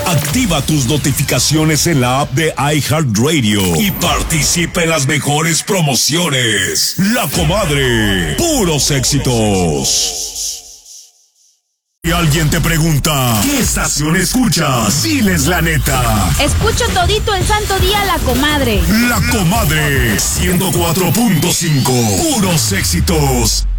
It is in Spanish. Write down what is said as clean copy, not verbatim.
Activa tus notificaciones en la app de iHeartRadio y participa en las mejores promociones. La Comadre, puros éxitos. Si alguien te pregunta, ¿qué estación escuchas? Diles la neta. Escucho todito el santo día La Comadre. La Comadre, 104.5, puros éxitos.